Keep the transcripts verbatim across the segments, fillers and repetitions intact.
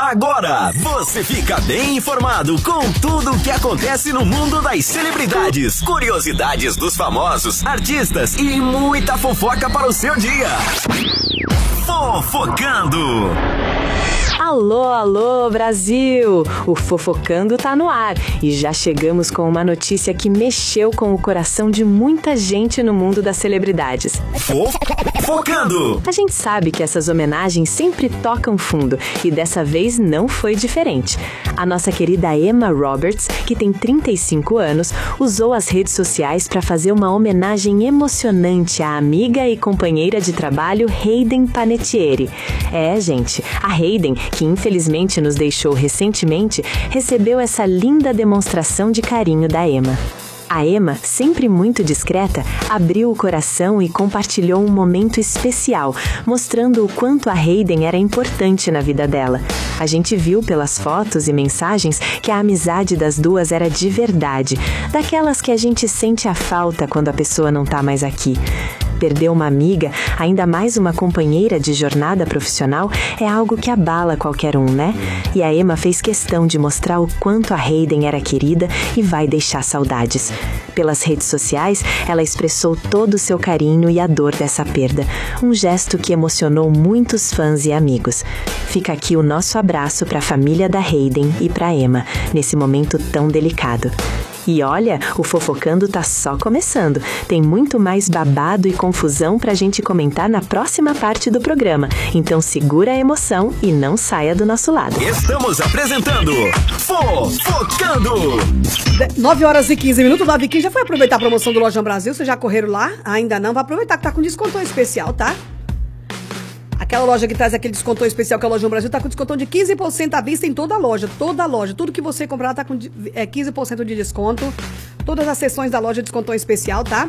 Agora você fica bem informado com tudo o que acontece no mundo das celebridades, curiosidades dos famosos, artistas e muita fofoca para o seu dia. Fofocando! Alô, alô, Brasil! O Fofocando tá no ar e já chegamos com uma notícia que mexeu com o coração de muita gente no mundo das celebridades. Fofocando! A gente sabe que essas homenagens sempre tocam fundo e dessa vez não foi diferente. A nossa querida Emma Roberts, que tem trinta e cinco anos, usou as redes sociais para fazer uma homenagem emocionante à amiga e companheira de trabalho Hayden Panettiere. É, gente, a Hayden, que infelizmente nos deixou recentemente, recebeu essa linda demonstração de carinho da Emma. A Emma, sempre muito discreta, abriu o coração e compartilhou um momento especial, mostrando o quanto a Hayden era importante na vida dela. A gente viu pelas fotos e mensagens que a amizade das duas era de verdade, daquelas que a gente sente a falta quando a pessoa não tá mais aqui. Perder uma amiga, ainda mais uma companheira de jornada profissional, é algo que abala qualquer um, né? E a Emma fez questão de mostrar o quanto a Hayden era querida e vai deixar saudades. Pelas redes sociais, ela expressou todo o seu carinho e a dor dessa perda, um gesto que emocionou muitos fãs e amigos. Fica aqui o nosso abraço para a família da Hayden e para Emma, nesse momento tão delicado. E olha, o Fofocando tá só começando. Tem muito mais babado e confusão pra gente comentar na próxima parte do programa. Então segura a emoção e não saia do nosso lado. Estamos apresentando Fofocando! nove horas e quinze minutos, nove e quinze. Já foi aproveitar a promoção do Lojão Brasil? Vocês já correram lá? Ainda não? Vai aproveitar que tá com descontão especial, tá? Aquela loja que traz aquele descontão especial que é a Lojão Brasil tá com descontão de quinze por cento à vista em toda a loja. Toda a loja. Tudo que você comprar tá com é, quinze por cento de desconto. Todas as seções da loja descontão especial, tá?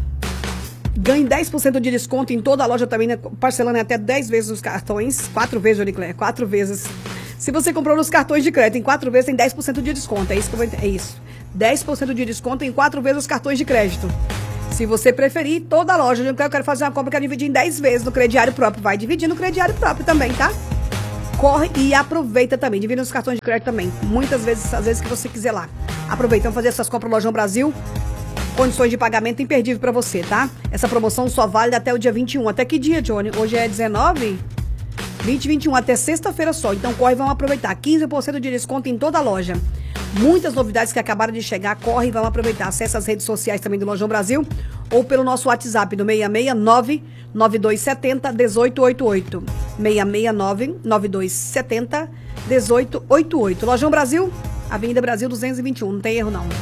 Ganhe dez por cento de desconto em toda a loja também, né? Parcelando até dez vezes os cartões. quatro vezes, Jonicler. quatro vezes. Se você comprou nos cartões de crédito em quatro vezes, tem dez por cento de desconto. É isso que eu vou entender. É isso. dez por cento de desconto em quatro vezes os cartões de crédito. Se você preferir, toda a loja. Eu quero fazer uma compra, eu quero dividir em dez vezes no crediário próprio. Vai dividir no crediário próprio também, tá? Corre e aproveita também. Divide nos cartões de crédito também. Muitas vezes, às vezes que você quiser lá. Aproveita, vamos fazer essas compras no Lojão Brasil. Condições de pagamento imperdível pra você, tá? Essa promoção só vale até o dia vinte e um. Até que dia, Johnny? Hoje é dezenove? vinte, vinte e um, até sexta-feira só. Então corre e vamos aproveitar. quinze por cento de desconto em toda a loja. Muitas novidades que acabaram de chegar, corre e vamos aproveitar. Acesse as redes sociais também do Lojão Brasil ou pelo nosso WhatsApp do seis seis nove, nove dois sete zero, um oito oito oito. seis seis nove, nove dois sete zero, um oito oito oito. Lojão Brasil, Avenida Brasil duzentos e vinte e um, não tem erro não.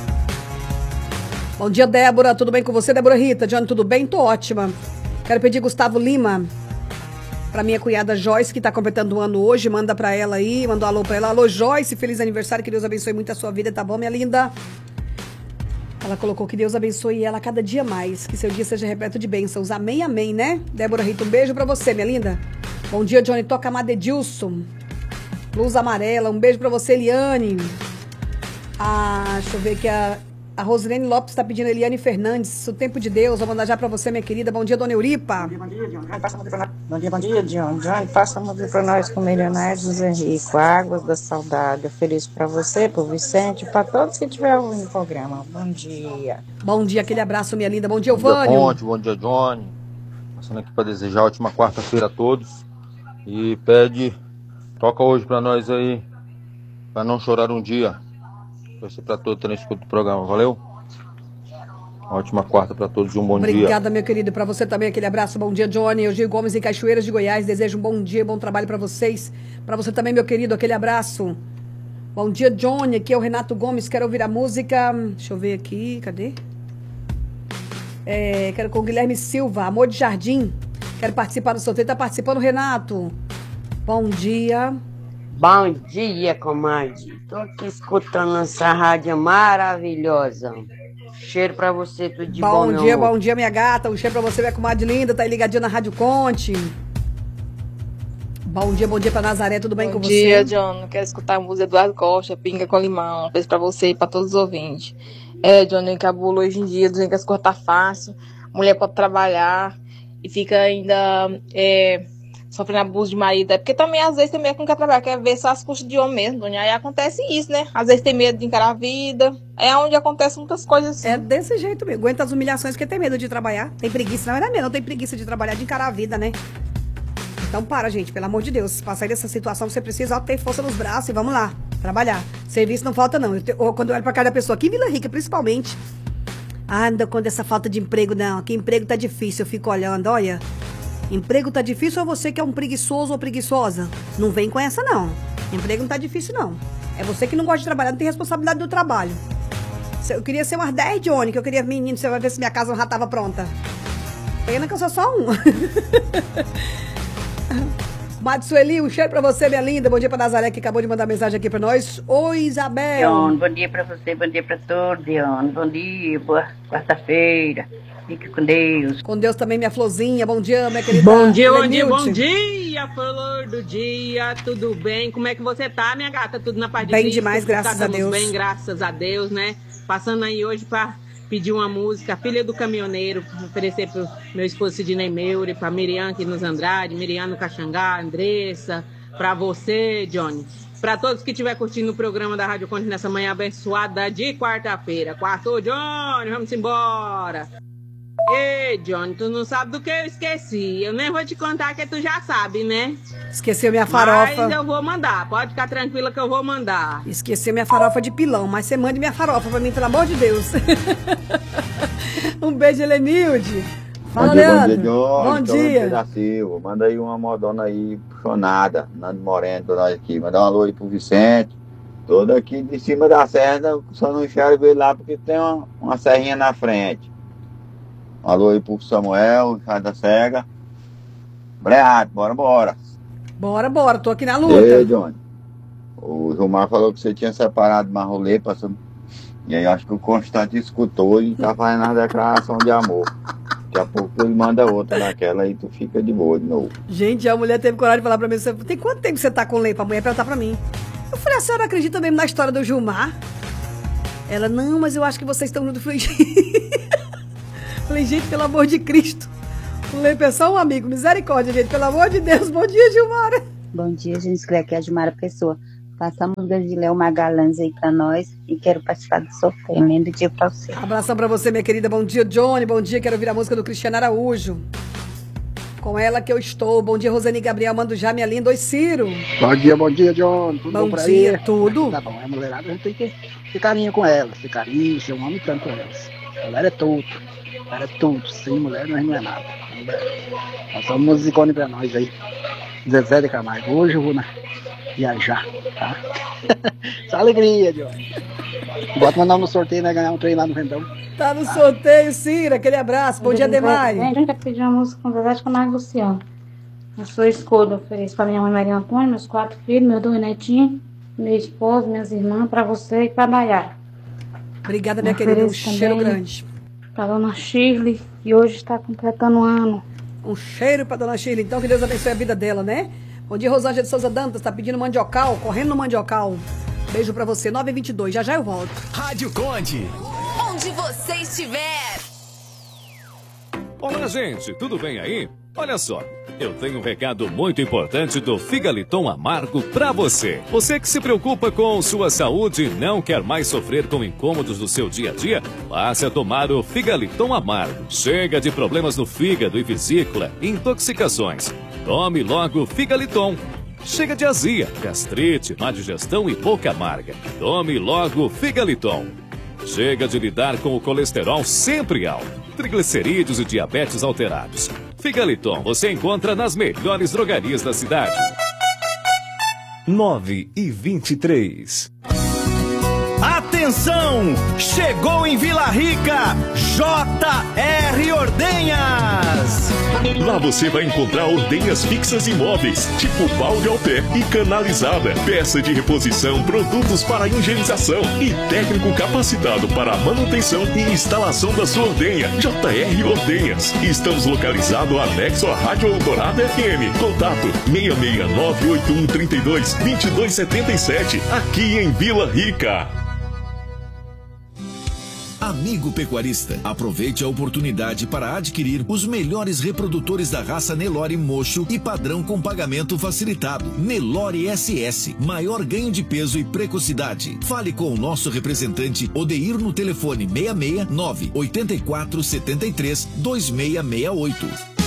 Bom dia, Débora, tudo bem com você? Débora Rita, Johnny, tudo bem? Tô ótima. Quero pedir Gustavo Lima pra minha cunhada Joyce, que tá completando um ano hoje, manda pra ela aí, mandou um alô pra ela. Alô, Joyce, feliz aniversário, que Deus abençoe muito a sua vida, tá bom, minha linda? Ela colocou que Deus abençoe ela cada dia mais, que seu dia seja repleto de bênçãos. Amém, amém, né? Débora Rita, um beijo pra você, minha linda. Bom dia, Johnny, toca Amada Edilson. Luz amarela, um beijo pra você, Eliane. Ah, deixa eu ver aqui, a... A Rosilene Lopes está pedindo Eliane Fernandes, o tempo de Deus, vou mandar já para você, minha querida. Bom dia, dona Euripa. Bom dia, bom dia, John. Passa a música para nós. Bom dia, bom dia, John. John, passa a música para nós com Milionários José Rico, Águas da Saudade. Feliz para você, para o Vicente, para todos que estiverem ouvindo o programa. Bom dia. Bom dia, aquele abraço, minha linda. Bom dia, Bom dia, Vânio. Ponte, bom dia, Johnny. Passando aqui para desejar ótima quarta-feira a todos. E pede, toca hoje para nós aí, para não chorar um dia. Vai ser para todos que escutam o programa, valeu? Ótima quarta para todos e um bom Obrigada, dia. Obrigada, meu querido. Para você também, aquele abraço. Bom dia, Johnny. Eu, Gil Gomes, em Cachoeiras de Goiás. Desejo um bom dia, bom trabalho para vocês. Para você também, meu querido, aquele abraço. Bom dia, Johnny. Aqui é o Renato Gomes. Quero ouvir a música. Deixa eu ver aqui. Cadê? É, quero com o Guilherme Silva. Amor de Jardim. Quero participar do sorteio. Tá participando, Renato? Bom dia. Bom dia, comadre. Tô aqui escutando essa rádio maravilhosa. Cheiro pra você, tudo de bom, Bom dia, bom dia, minha gata. Um cheiro pra você, minha comadre linda. Tá aí ligadinha na Rádio Conte. Bom dia, bom dia pra Nazaré. Tudo bem bom com dia, você? Bom dia, John. Quero escutar a música Eduardo Costa, Pinga com Limão. Um beijo pra você e pra todos os ouvintes. É, Johnny, cabula hoje em dia, dizem que as coisas tá fácil. Mulher pode trabalhar e fica ainda é, sofrendo abuso de marido. É porque também, às vezes, tem medo que não quer trabalhar, quer ver só as custas de homem mesmo, Dona. Aí acontece isso, né? Às vezes tem medo de encarar a vida. É onde acontecem muitas coisas assim. É desse jeito mesmo. Aguenta as humilhações porque tem medo de trabalhar. Tem preguiça, não é mesmo, não tem preguiça de trabalhar, de encarar a vida, né? Então para, gente, pelo amor de Deus. Pra sair dessa situação, você precisa ó, ter força nos braços e vamos lá, trabalhar. Serviço não falta, não. Eu te, ou, quando eu olho pra cada pessoa, aqui em Vila Rica, principalmente. Ah, não dá conta dessa falta de emprego, não. Que emprego tá difícil, eu fico olhando, olha. Emprego tá difícil ou você que é um preguiçoso ou preguiçosa? Não vem com essa, não. Emprego não tá difícil, não. É você que não gosta de trabalhar, não tem responsabilidade do trabalho. Eu queria ser umas dez de ônibus, que eu queria, menino, você vai ver se minha casa já tava pronta. Pena que eu sou só um. Matsueli, um cheiro pra você, minha linda. Bom dia pra Nazaré, que acabou de mandar mensagem aqui pra nós. Oi, Isabel. Dion, bom dia pra você, bom dia pra todos, Dion. Bom dia, boa quarta-feira. Fique com Deus. Com Deus também, minha florzinha. Bom dia, minha querida. Bom dia, bom dia, bom dia, flor do dia. Tudo bem? Como é que você tá, minha gata? Tudo na paz de Bem Cristo? demais, graças tá a Deus. Bem, graças a Deus, né? Passando aí hoje pra pedir uma música, Filha do Caminhoneiro, oferecer pro meu esposo Sidney Meure, pra Miriam aqui nos Andrade, Miriam no Caxangá, Andressa, pra você, Johnny. Pra todos que estiver curtindo o programa da Rádio Conde nessa manhã abençoada de quarta-feira. Quarto, Johnny, vamos embora. Ei, Johnny, tu não sabe do que eu esqueci. Eu nem vou te contar que tu já sabe, né? Esqueceu minha farofa. Mas eu vou mandar, pode ficar tranquila que eu vou mandar. Esqueceu minha farofa de pilão, mas você mande minha farofa pra mim, pelo amor de Deus. Um beijo, Helenilde. Fala, Leandro. Bom dia, Bom dia. Manda aí uma modona aí, puxonada, Nando Moreno, pra nós aqui. Manda um alô aí pro Vicente. Todo aqui de cima da serra, só não enxergo ele lá porque tem uma, uma serrinha na frente. Um alô aí pro Samuel, Ricardo da Cega. Breado, bora, bora. Bora, bora, tô aqui na luta. Ei, Johnny. O Gilmar falou que você tinha separado uma rolê, passando. E aí acho que o Constante escutou e tá fazendo a declaração de amor. Daqui a pouco ele manda outra daquela e tu fica de boa de novo. Gente, a mulher teve coragem de falar pra mim, você, tem quanto tempo você tá com lei pra mulher perguntar pra mim? Eu falei, a senhora acredita mesmo na história do Gilmar? Ela, não, mas eu acho que vocês estão juntos. Falei, gente, pelo amor de Cristo. O Lepe é só um amigo, misericórdia, gente, pelo amor de Deus. Bom dia, Gilmara. Bom dia, gente, escreve aqui a Gilmara Pessoa. Passa a música de Léo Magalhães aí pra nós e quero participar do sorteio. Lindo dia pra você. Abração pra você, minha querida. Bom dia, Johnny. Bom dia, quero ouvir a música do Cristiano Araújo. Com ela que eu estou. Bom dia, Rosane Gabriel. Mando já, minha linda. Oi, Ciro. Bom dia, bom dia, John. Tudo bom, bom por dia, aí? tudo. Tá bom, a mulherada a gente tem que ter carinho com elas. Ter carinho, ser um homem tanto com elas. A mulher é tudo. Mulher é tudo. Sem mulher nós não é nada. Nós somos musicone pra nós aí. Zezé de Camargo. Hoje eu vou na... viajar, tá? Só alegria, John. Bota mandar no sorteio, né? Ganhar um trem lá no Rendão. Tá no sorteio, Cira. Aquele abraço. Bom dia, Demari. A gente vai pedir uma música com Zezé de Camargo Luciano. Eu sou escolha, ofereço pra minha mãe Maria Antônia, meus quatro filhos, meus dois netinhos, meu esposo, minhas irmãs, pra você e pra Dayara. Obrigada, minha querida. Um cheiro grande. Pra dona Shirley, que hoje está completando um ano. Um cheiro pra dona Shirley. Então, que Deus abençoe a vida dela, né? Bom dia, Rosângela de Souza Dantas, tá pedindo mandiocal, correndo no mandiocal. Beijo pra você, nove e vinte e dois, já já eu volto. Rádio Conde. Onde você estiver. Olá, gente, tudo bem aí? Olha só, eu tenho um recado muito importante do Figaliton Amargo pra você. Você que se preocupa com sua saúde e não quer mais sofrer com incômodos do seu dia a dia, passe a tomar o Figaliton Amargo. Chega de problemas no fígado e vesícula, intoxicações. Tome logo Figaliton. Chega de azia, gastrite, má digestão e boca amarga. Tome logo Figaliton. Chega de lidar com o colesterol sempre alto, triglicerídeos e diabetes alterados. Figaliton você encontra nas melhores drogarias da cidade. nove e vinte e três. Atenção! Chegou em Vila Rica, J R Ordenhas! Lá você vai encontrar ordenhas fixas e móveis, tipo balde ao pé e canalizada, peça de reposição, produtos para higienização e técnico capacitado para a manutenção e instalação da sua ordenha. J R Ordenhas. Estamos localizados anexo à Rádio Eldorado F M. Contato seis seis nove oito um três dois dois dois sete sete, aqui em Vila Rica. Amigo pecuarista, aproveite a oportunidade para adquirir os melhores reprodutores da raça Nelore Mocho e padrão com pagamento facilitado. Nelore S S, maior ganho de peso e precocidade. Fale com o nosso representante Odeir no telefone seis seis nove oito quatro sete três dois seis seis oito.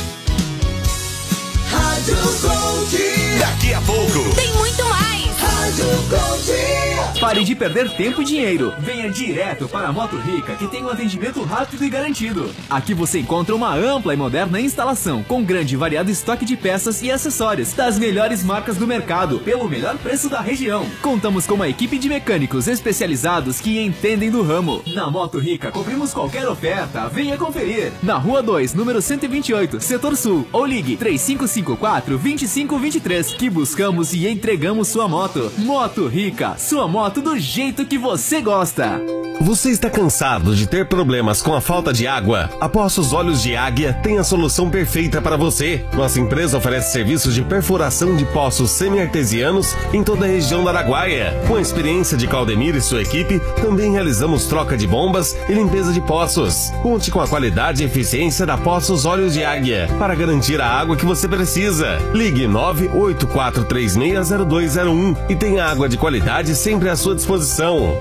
Rádio Gold. Daqui a pouco Tem muito mais. Rádio Gold. Pare de perder tempo e dinheiro. Venha direto para a Moto Rica, que tem um atendimento rápido e garantido. Aqui você encontra uma ampla e moderna instalação, com grande e variado estoque de peças e acessórios das melhores marcas do mercado, pelo melhor preço da região. Contamos com uma equipe de mecânicos especializados que entendem do ramo. Na Moto Rica, cobrimos qualquer oferta. Venha conferir. Na Rua dois, número cento e vinte e oito, Setor Sul. Ou ligue três cinco cinco quatro, dois cinco dois três, que buscamos e entregamos sua moto. Moto Rica, sua moto do jeito que você gosta. Você está cansado de ter problemas com a falta de água? A Poços Olhos de Águia tem a solução perfeita para você. Nossa empresa oferece serviços de perfuração de poços semi-artesianos em toda a região da Araguaia. Com a experiência de Claudemir e sua equipe, também realizamos troca de bombas e limpeza de poços. Conte com a qualidade e eficiência da Poços Olhos de Águia para garantir a água que você precisa. Ligue nove oito quatro três seis zero dois zero um e tenha água de qualidade sempre à sua disposição.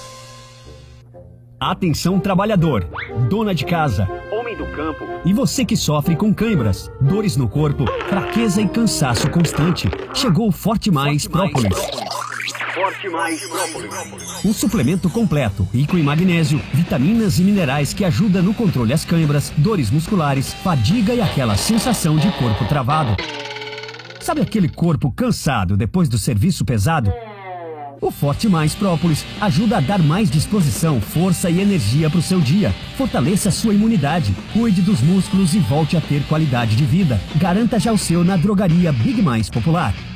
Atenção trabalhador, dona de casa, homem do campo e você que sofre com câimbras, dores no corpo, fraqueza e cansaço constante. Chegou o Forte Mais Própolis. Forte Mais Própolis. Um suplemento completo, rico em magnésio, vitaminas e minerais que ajuda no controle das câimbras, dores musculares, fadiga e aquela sensação de corpo travado. Sabe aquele corpo cansado depois do serviço pesado? O Forte Mais Própolis ajuda a dar mais disposição, força e energia para o seu dia. Fortaleça a sua imunidade, cuide dos músculos e volte a ter qualidade de vida. Garanta já o seu na drogaria Big Mais Popular.